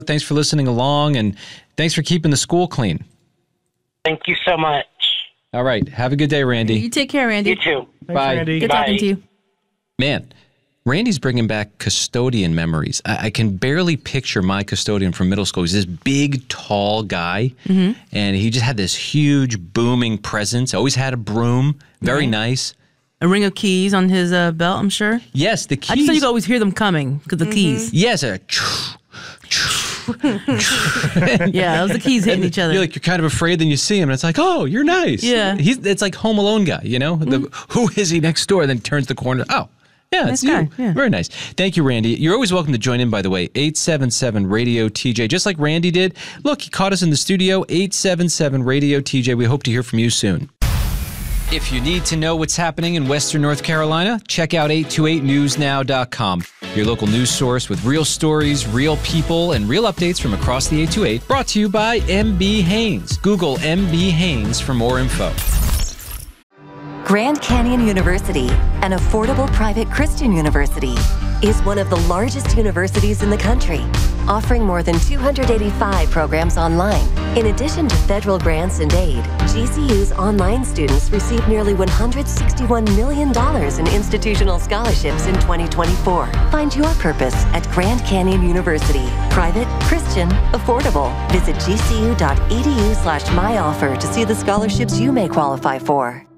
Thanks for listening along, and thanks for keeping the school clean. Thank you so much. All right. Have a good day, Randy. You take care, Randy. You too. Bye. Randy. Good Bye. talking to you. Man, Randy's bringing back custodian memories. I can barely picture my custodian from middle school. He's this big, tall guy, and he just had this huge, booming presence. Always had a broom. Very nice. A ring of keys on his belt, I'm sure. Yes, the keys. I just thought you could always hear them coming because the keys. Yes, Yeah, those are the keys hitting each other. You're kind of afraid, then you see him, and it's like, oh, you're nice. Yeah. It's like Home Alone guy, you know? Who is he next door? Then turns the corner. Oh, yeah, Nice it's you. guy, yeah. Very nice. Thank you, Randy. You're always welcome to join in, by the way. 877-RADIO-TJ. Just like Randy did. Look, he caught us in the studio. 877-RADIO-TJ. We hope to hear from you soon. If you need to know what's happening in Western North Carolina, check out 828newsnow.com, your local news source with real stories, real people, and real updates from across the 828. Brought to you by MB Haynes. Google MB Haynes for more info. Grand Canyon University, an affordable private Christian university, is one of the largest universities in the country, offering more than 285 programs online. In addition to federal grants and aid, GCU's online students receive nearly $161 million in institutional scholarships in 2024. Find your purpose at Grand Canyon University. Private, Christian, affordable. Visit gcu.edu/myoffer to see the scholarships you may qualify for.